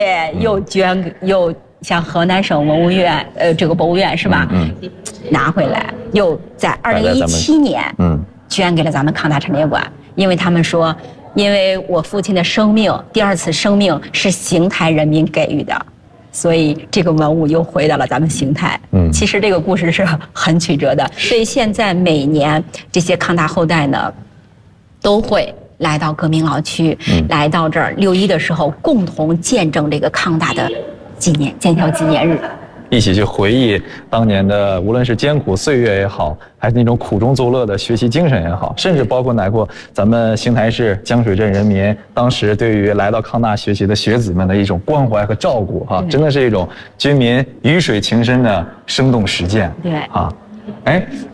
又像河南省文物院这个博物院是吧？拿回来，又在2017年捐给了咱们康大陈列馆，因为他们说，因为我父亲的生命，第2次生命是邢台人民给予的。所以这个文物又回到了咱们邢台。其实这个故事是很曲折的。所以现在每年这些康大后代呢，都会来到革命老区，来到这儿6·1的时候，共同见证这个康大的建校纪念日。 一起去回忆当年的，无论是艰苦岁月也好，还是那种苦中作乐的学习精神也好，甚至包括咱们邢台市江水镇人民当时对于来到康大学习的学子们的一种关怀和照顾哈，真的是一种军民鱼水情深的生动实践。 对啊，哎。